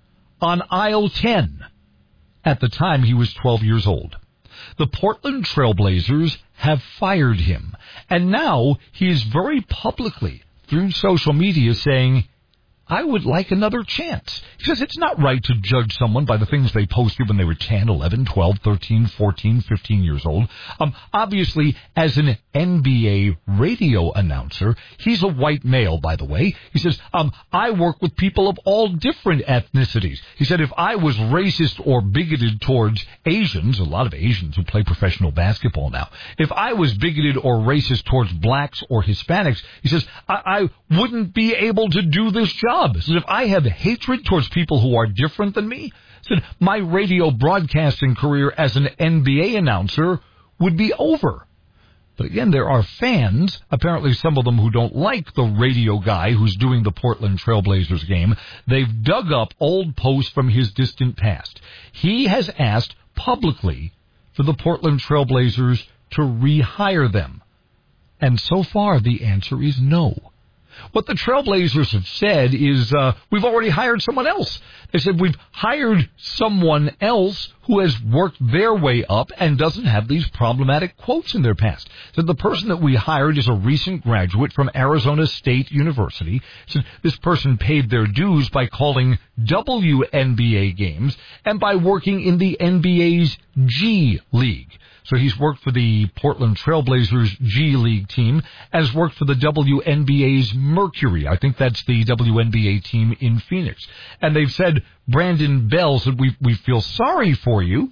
Speaker 10: on aisle ten. At the time, he was twelve years old. The Portland Trail Blazers have fired him. And now he is very publicly, through social media, saying, I would like another chance. He says it's not right to judge someone by the things they posted when they were ten, eleven, twelve, thirteen, fourteen, fifteen years old. Um, obviously, as an N B A radio announcer, he's a white male, by the way. He says, um, I work with people of all different ethnicities. He said if I was racist or bigoted towards Asians, a lot of Asians who play professional basketball now, if I was bigoted or racist towards blacks or Hispanics, he says, I, I wouldn't be able to do this job. So if I have hatred towards people who are different than me, said my radio broadcasting career as an N B A announcer would be over. But again, there are fans, apparently some of them who don't like the radio guy who's doing the Portland Trail Blazers game. They've dug up old posts from his distant past. He has asked publicly for the Portland Trail Blazers to rehire them. And so far, the answer is no. What the Trailblazers have said is, uh, we've already hired someone else. They said we've hired someone else who has worked their way up and doesn't have these problematic quotes in their past. So the person that we hired is a recent graduate from Arizona State University. So this person paid their dues by calling W N B A games and by working in the N B A's G League. So he's worked for the Portland Trail Blazers G League team, as worked for the W N B A's Mercury. I think that's the W N B A team in Phoenix. And they've said, Brandon Bell said, we, we feel sorry for you,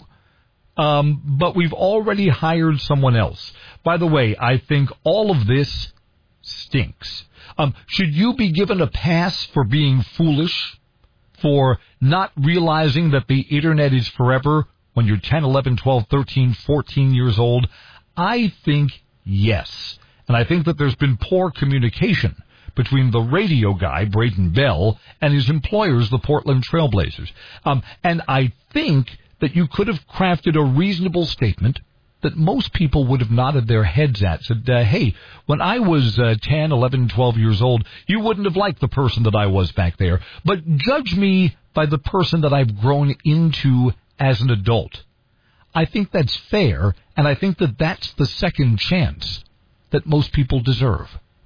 Speaker 10: um, but we've already hired someone else. By the way, I think all of this stinks. Um, should you be given a pass for being foolish, for not realizing that the Internet is forever when you're ten, eleven, twelve, thirteen, fourteen years old? I think yes. And I think that there's been poor communication between the radio guy, Braden Bell, and his employers, the Portland Trail Blazers. Um, and I think that you could have crafted a reasonable statement that most people would have nodded their heads at, said, uh, hey, when I was uh, ten, eleven, twelve years old, you wouldn't have liked the person that I was back there, but judge me by the person that I've grown into as an adult. I think that's fair, and I think that that's the second chance that most people deserve.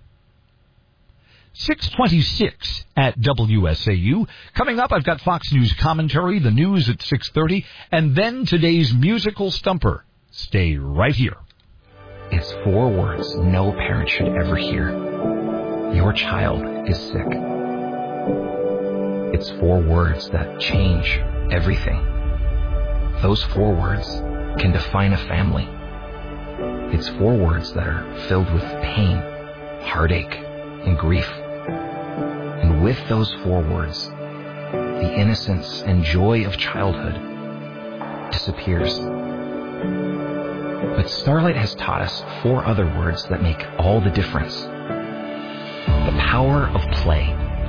Speaker 10: six twenty-six at W S A U. Coming up, I've got Fox News commentary, the news at six thirty, and then today's musical stumper. Stay right here.
Speaker 2: It's four words no parent should ever hear. Your child is sick. It's four words that change everything. Those four words can define a family. It's four words that are filled with pain, heartache, and grief. And with those four words, the innocence and joy of childhood disappears. But Starlight has taught us four other words that make all the difference. the power of play.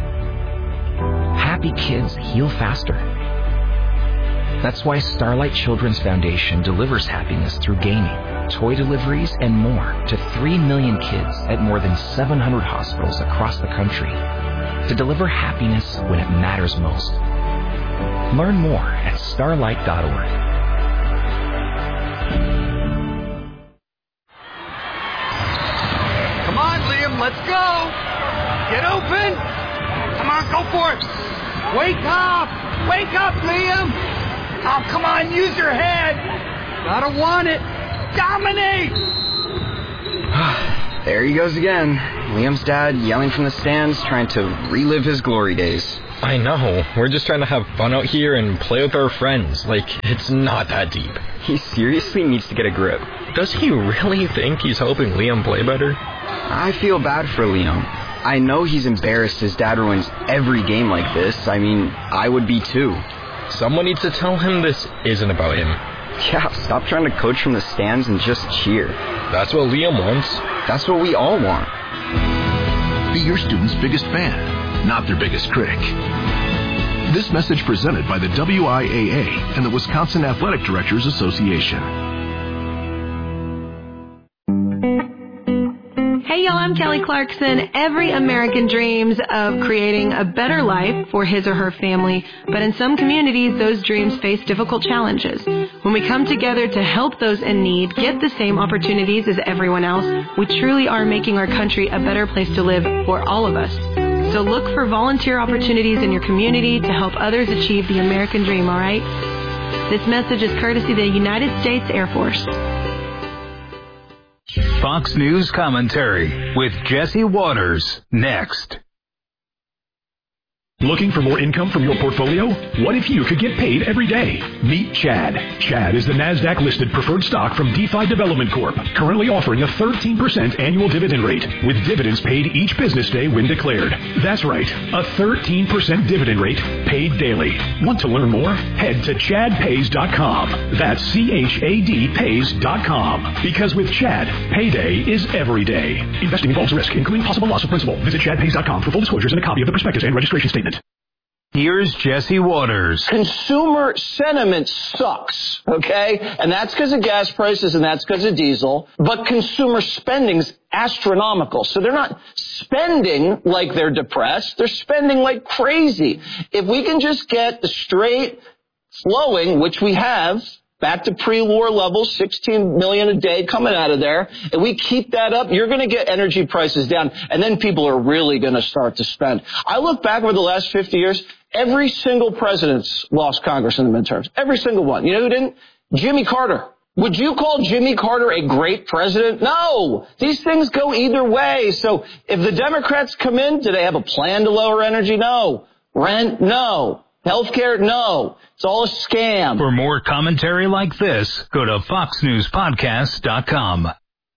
Speaker 2: Happy kids heal faster. That's why Starlight Children's Foundation delivers happiness through gaming, toy deliveries, and more to three million kids at more than seven hundred hospitals across the country to deliver happiness when it matters most. Learn more at starlight dot org.
Speaker 14: Come on, Liam, let's go. Get open. Come on, go for it. Wake up. Wake up, Liam. Oh, come on, use your head. Gotta want it. Dominate.
Speaker 15: There he goes again. Liam's dad yelling from the stands, trying to relive his glory days.
Speaker 8: I know. We're just trying to have fun out here and play with our friends. Like, it's not that deep.
Speaker 15: He seriously needs to get a grip.
Speaker 8: Does he really think he's helping Liam play better?
Speaker 15: I feel bad for Liam. I know he's embarrassed his dad ruins every game like this. I mean, I would be too.
Speaker 8: Someone needs to tell him this isn't about him.
Speaker 15: Yeah, stop trying to coach from the stands and just cheer.
Speaker 8: That's what Liam wants.
Speaker 15: That's what we all want.
Speaker 9: Be your student's biggest fan, not their biggest critic. This message presented by the W I A A and the Wisconsin Athletic Directors Association.
Speaker 16: Hey y'all, I'm Kelly Clarkson. Every American dreams of creating a better life for his or her family, but in some communities, those dreams face difficult challenges. When we come together to help those in need get the same opportunities as everyone else, we truly are making our country a better place to live for all of us. So look for volunteer opportunities in your community to help others achieve the American dream, all right? This message is courtesy of the United States Air Force.
Speaker 18: Fox News Commentary with Jesse Waters, next.
Speaker 9: Looking for more income from your portfolio? What if you could get paid every day? Meet Chad. Chad is the NASDAQ-listed preferred stock from DeFi Development Corp, currently offering a thirteen percent annual dividend rate, with dividends paid each business day when declared. That's right, a thirteen percent dividend rate paid daily. Want to learn more? Head to chad pays dot com. That's C H A D pays dot com. Because with Chad, payday is every day. Investing involves risk, including possible loss of principal. Visit chad pays dot com for full disclosures and a copy of the prospectus and registration statement.
Speaker 18: Here's Jesse Waters.
Speaker 19: Consumer sentiment sucks, okay? And that's because of gas prices and that's because of diesel. But consumer spending's astronomical. So they're not spending like they're depressed. They're spending like crazy. If we can just get the straight flowing, which we have, back to pre-war levels, sixteen million a day coming out of there. And we keep that up, you're going to get energy prices down. And then people are really going to start to spend. I look back over the last fifty years, every single president's lost Congress in the midterms. Every single one. You know who didn't? Jimmy Carter. Would you call Jimmy Carter a great president? No. These things go either way. So if the Democrats come in, do they have a plan to lower energy? No. Rent? No. Healthcare? No. It's all a scam.
Speaker 18: For more commentary like this, go to fox news podcast dot com.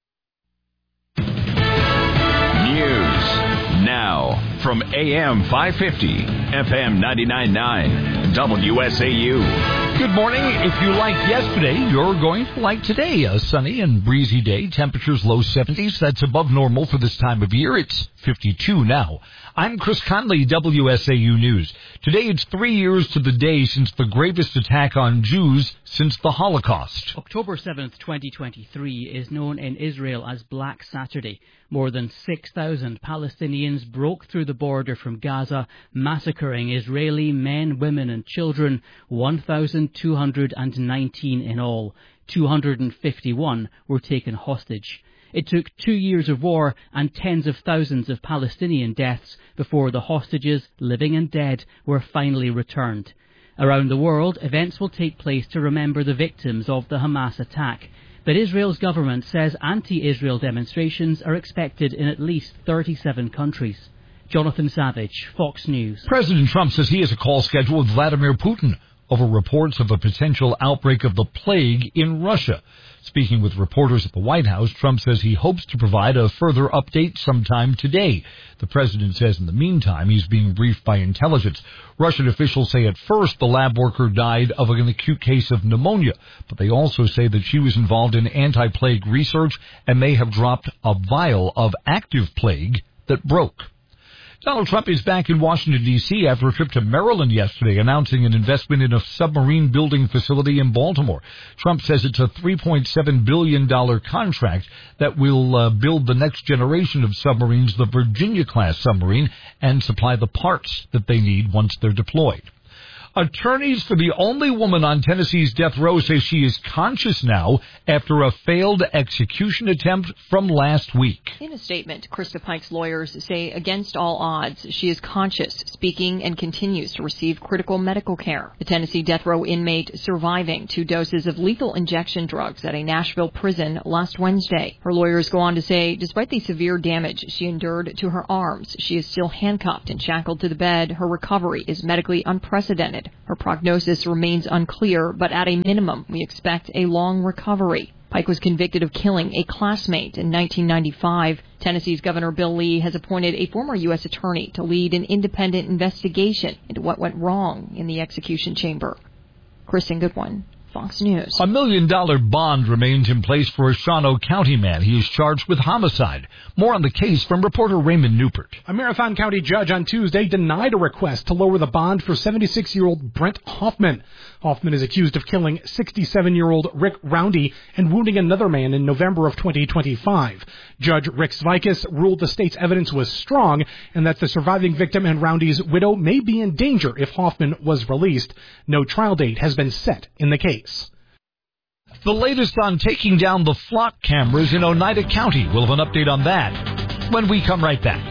Speaker 17: News now from A M five fifty, F M ninety-nine point nine, W S A U.
Speaker 10: Good morning. If you liked yesterday, you're going to like today. A sunny and breezy day. Temperatures low seventies. That's above normal for this time of year. It's fifty-two now. I'm Chris Conley, W S A U News. Today it's three years to the day since the gravest attack on Jews since the Holocaust.
Speaker 26: October seventh, twenty twenty-three is known in Israel as Black Saturday. More than six thousand Palestinians broke through the border from Gaza, massacring Israeli men, women and children, one thousand two hundred nineteen in all. two hundred fifty-one were taken hostage. It took two years of war and tens of thousands of Palestinian deaths before the hostages, living and dead, were finally returned. Around the world, events will take place to remember the victims of the Hamas attack. But Israel's government says anti-Israel demonstrations are expected in at least thirty-seven countries. Jonathan Savage, Fox News.
Speaker 10: President Trump says he has a call scheduled with Vladimir Putin over reports of a potential outbreak of the plague in Russia. Speaking with reporters at the White House, Trump says he hopes to provide a further update sometime today. The president says in the meantime he's being briefed by intelligence. Russian officials say at first the lab worker died of an acute case of pneumonia, but they also say that she was involved in anti-plague research and may have dropped a vial of active plague that broke. Donald Trump is back in Washington, D C after a trip to Maryland yesterday, announcing an investment in a submarine building facility in Baltimore. Trump says it's a three point seven billion dollars contract that will uh, build the next generation of submarines, the Virginia-class submarine, and supply the parts that they need once they're deployed. Attorneys for the only woman on Tennessee's death row say she is conscious now after a failed execution attempt from last week.
Speaker 1: In a statement, Krista Pike's lawyers say against all odds, she is conscious, speaking, and continues to receive critical medical care. The Tennessee death row inmate surviving two doses of lethal injection drugs at a Nashville prison last Wednesday. Her lawyers go on to say, despite the severe damage she endured to her arms, she is still handcuffed and shackled to the bed. Her recovery is medically unprecedented. Her prognosis remains unclear, but at a minimum, we expect a long recovery. Pike was convicted of killing a classmate in nineteen ninety-five. Tennessee's Governor Bill Lee has appointed a former U S attorney to lead an independent investigation into what went wrong in the execution chamber. Kristen Goodwin, Fox News.
Speaker 10: A million dollar bond remains in place for a Shawano County man. He is charged with homicide. More on the case from reporter Raymond Newport.
Speaker 21: A Marathon County judge on Tuesday denied a request to lower the bond for seventy-six-year-old Brent Hoffman. Hoffman is accused of killing sixty-seven-year-old Rick Roundy and wounding another man in November of twenty twenty-five. Judge Rick Svikas ruled the state's evidence was strong and that the surviving victim and Roundy's widow may be in danger if Hoffman was released. No trial date has been set in the case.
Speaker 10: The latest on taking down the flock cameras in Oneida County. We'll have an update on that when we come right back.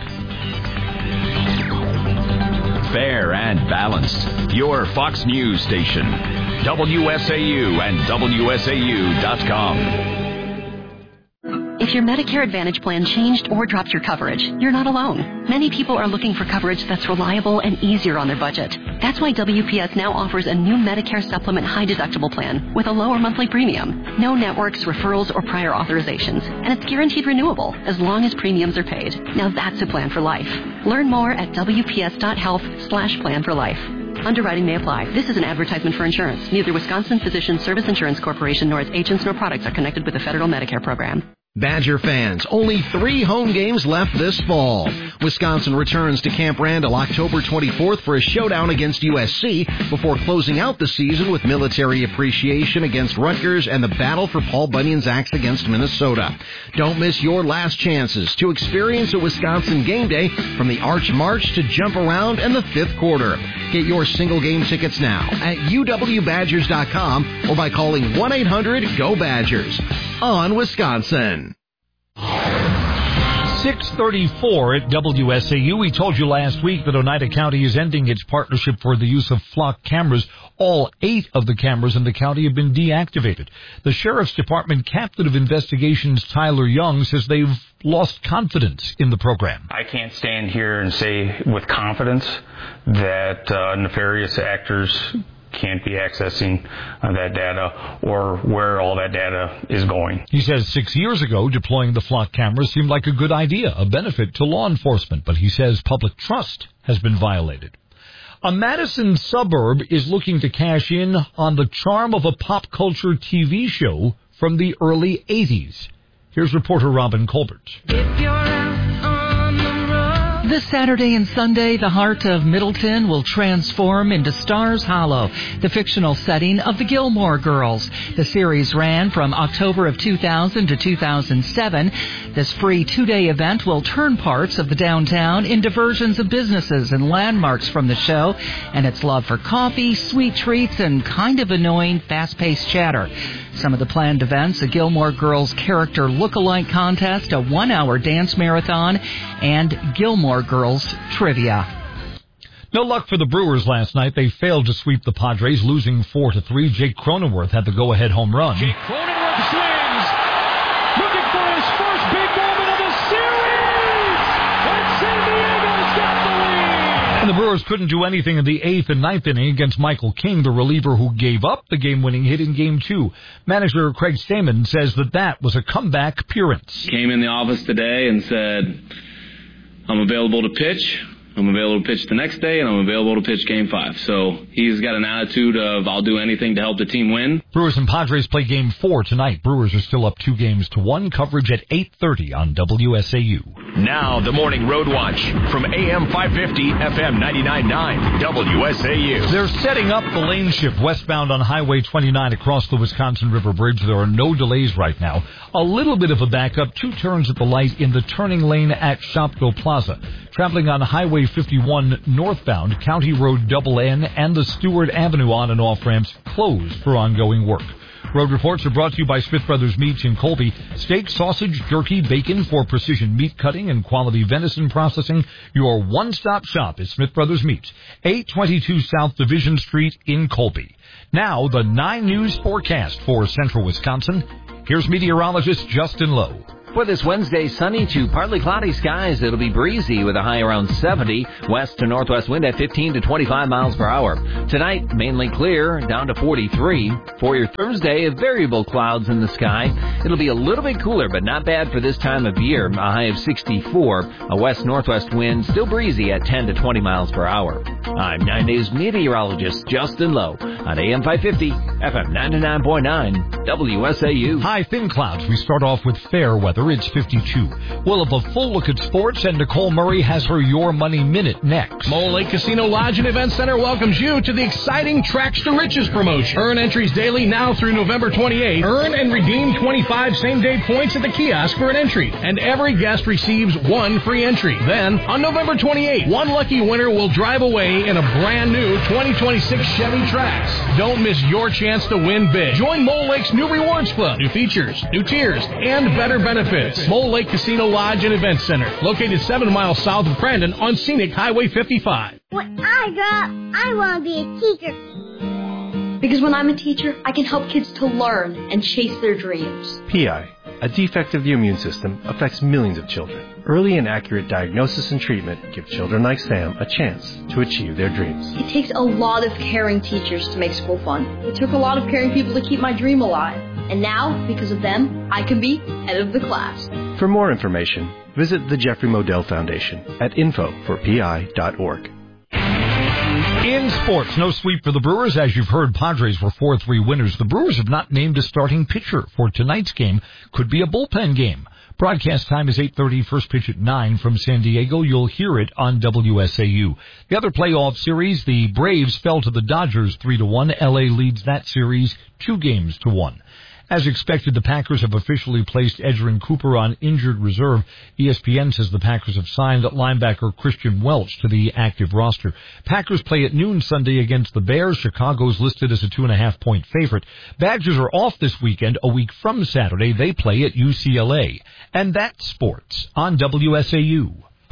Speaker 17: Fair and balanced. Your Fox News station. W S A U and W S A U dot com.
Speaker 22: If your Medicare Advantage plan changed or dropped your coverage, you're not alone. Many people are looking for coverage that's reliable and easier on their budget. That's why W P S now offers a new Medicare Supplement high deductible plan with a lower monthly premium, no networks, referrals, or prior authorizations, and it's guaranteed renewable as long as premiums are paid. Now that's a plan for life. Learn more at W P S dot health slash plan for life. Underwriting may apply. This is an advertisement for insurance. Neither Wisconsin Physician Service Insurance Corporation nor its agents nor products are connected with the federal Medicare program.
Speaker 23: Badger fans, only three home games left this fall. Wisconsin returns to Camp Randall October twenty-fourth for a showdown against U S C before closing out the season with military appreciation against Rutgers and the battle for Paul Bunyan's axe against Minnesota. Don't miss your last chances to experience a Wisconsin game day from the Arch March to Jump Around and the fifth quarter. Get your single game tickets now at U W Badgers dot com or by calling one eight hundred G O Badgers. On Wisconsin.
Speaker 10: six thirty-four at W S A U. We told you last week that Oneida County is ending its partnership for the use of flock cameras. All eight of the cameras in the county have been deactivated. The Sheriff's Department Captain of Investigations, Tyler Young, says they've lost confidence in the program.
Speaker 24: I can't stand here and say with confidence that uh, nefarious actors can't be accessing uh, that data or where all that data is going.
Speaker 10: He says six years ago, deploying the flock cameras seemed like a good idea, a benefit to law enforcement, but he says public trust has been violated. A Madison suburb is looking to cash in on the charm of a pop culture T V show from the early eighties. Here's reporter Robin Colbert.
Speaker 25: If you're out on the road. This Saturday and Sunday, the heart of Middleton will transform into Stars Hollow, the fictional setting of the Gilmore Girls. The series ran from October of two thousand to two thousand seven. This free two-day event will turn parts of the downtown into versions of businesses and landmarks from the show and its love for coffee, sweet treats, and kind of annoying fast-paced chatter. Some of the planned events, a Gilmore Girls character look-alike contest, a one-hour dance marathon, and Gilmore Girls trivia.
Speaker 10: No luck for the Brewers last night. They failed to sweep the Padres, losing four to three. Jake Cronenworth had the go-ahead home run.
Speaker 27: Jake Cronenworth swings, looking for his first big moment of the series, and San Diego's got the lead.
Speaker 10: And the Brewers couldn't do anything in the eighth and ninth inning against Michael King, the reliever who gave up the game-winning hit in Game two. Manager Craig Stamen says that that was a comeback appearance.
Speaker 28: Came in the office today and said, I'm available to pitch.
Speaker 3: I'm available to pitch the next day, and I'm available to pitch Game five. So he's got an attitude of I'll do anything to help the team win.
Speaker 10: Brewers and Padres play Game four tonight. Brewers are still up two games to one. Coverage at eight thirty on W S A U.
Speaker 17: Now the Morning Road Watch from A M five fifty, F M ninety-nine point nine, W S A U.
Speaker 10: They're setting up the lane shift westbound on Highway twenty-nine across the Wisconsin River Bridge. There are no delays right now. A little bit of a backup, two turns at the light in the turning lane at Shopko Plaza. Traveling on Highway fifty-one northbound, County Road Double N and the Stewart Avenue on and off ramps closed for ongoing work. Road reports are brought to you by Smith Brothers Meats in Colby. Steak, sausage, jerky, bacon for precision meat cutting and quality venison processing. Your one-stop shop is Smith Brothers Meats, eight twenty-two South Division Street in Colby. Now, the nine News forecast for central Wisconsin. Here's meteorologist Justin Lowe.
Speaker 4: For this Wednesday, sunny to partly cloudy skies. It'll be breezy with a high around seventy. West to northwest wind at fifteen to twenty-five miles per hour. Tonight, mainly clear, down to forty-three. For your Thursday, variable clouds in the sky. It'll be a little bit cooler, but not bad for this time of year. A high of sixty-four. A west-northwest wind, still breezy at ten to twenty miles per hour. I'm nine News meteorologist Justin Lowe on A M five fifty, F M ninety-nine point nine, W S A U.
Speaker 10: High thin clouds. We start off with fair weather. It's fifty-two. We'll have a full look at sports, and Nicole Murray has her Your Money Minute next.
Speaker 6: Mole Lake Casino Lodge and Event Center welcomes you to the exciting Tracks to Riches promotion. Earn entries daily now through November twenty-eighth. Earn and redeem twenty-five same-day points at the kiosk for an entry, and every guest receives one free entry. Then, on November twenty-eighth, one lucky winner will drive away in a brand new twenty twenty-six Chevy Trax. Don't miss your chance to win big. Join Mole Lake's new Rewards Club, new features, new tiers, and better benefits. Mole Lake Casino Lodge and Event Center, located seven miles south of Brandon on Scenic Highway fifty-five.
Speaker 7: When I grow up, I want to be a teacher.
Speaker 11: Because when I'm a teacher, I can help kids to learn and chase their dreams.
Speaker 12: P I, a defect of the immune system, affects millions of children. Early and accurate diagnosis and treatment give children like Sam a chance to achieve their dreams.
Speaker 11: It takes a lot of caring teachers to make school fun. It took a lot of caring people to keep my dream alive. And now, because of them, I can be head of the class.
Speaker 12: For more information, visit the Jeffrey Modell Foundation at info for p i dot org.
Speaker 10: In sports, no sweep for the Brewers. As you've heard, Padres were four three winners. The Brewers have not named a starting pitcher for tonight's game. Could be a bullpen game. Broadcast time is eight thirty, first pitch at nine from San Diego. You'll hear it on W S A U. The other playoff series, the Braves fell to the Dodgers three to one. L A leads that series two games to one. As expected, the Packers have officially placed Edgerrin Cooper on injured reserve. E S P N says the Packers have signed linebacker Christian Welch to the active roster. Packers play at noon Sunday against the Bears. Chicago's listed as a two and a half point favorite. Badgers are off this weekend. A week from Saturday, they play at U C L A. And that's sports on W S A U.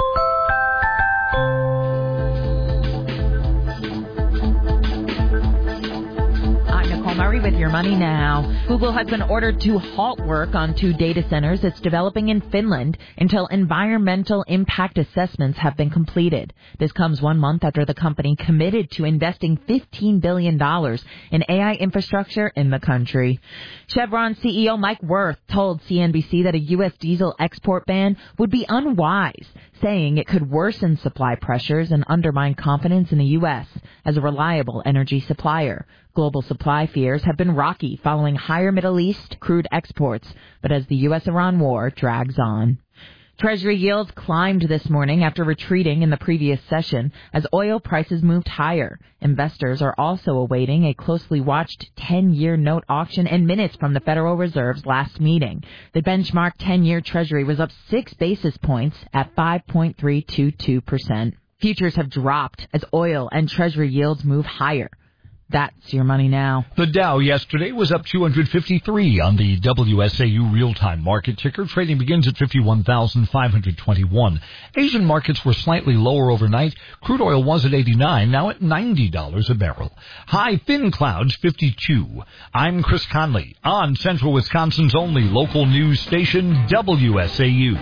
Speaker 20: Murray with Your Money Now. Google has been ordered to halt work on two data centers it's developing in Finland until environmental impact assessments have been completed. This comes one month after the company committed to investing fifteen billion dollars in A I infrastructure in the country. Chevron C E O Mike Wirth told C N B C that a U S diesel export ban would be unwise, saying it could worsen supply pressures and undermine confidence in the U S as a reliable energy supplier. Global supply fears have been rocky following higher Middle East crude exports, but as the U S Iran war drags on. Treasury yields climbed this morning after retreating in the previous session as oil prices moved higher. Investors are also awaiting a closely watched ten-year note auction and minutes from the Federal Reserve's last meeting. The benchmark ten-year Treasury was up six basis points at five point three two two percent. Futures have dropped as oil and Treasury yields move higher. That's Your Money Now.
Speaker 10: The Dow yesterday was up two hundred fifty-three on the W S A U real-time market ticker. Trading begins at fifty-one thousand five hundred twenty-one. Asian markets were slightly lower overnight. Crude oil was at eighty-nine, now at ninety dollars a barrel. High thin clouds, fifty-two. I'm Chris Conley on Central Wisconsin's only local news station, W S A U.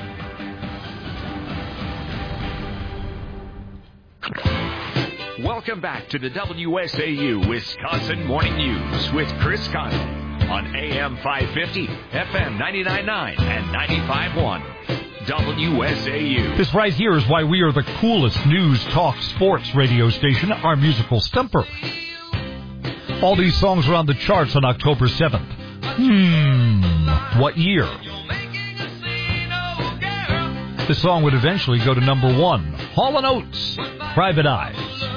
Speaker 17: Welcome back to the W S A U Wisconsin Morning News with Chris Conley on A M five fifty, F M ninety-nine point nine, and ninety-five point one. W S A U.
Speaker 10: This right here is why we are the coolest news, talk, sports radio station, our musical stumper. All these songs are on the charts on October seventh. Hmm, what year? The song would eventually go to number one. Hall and Oates, Private Eyes.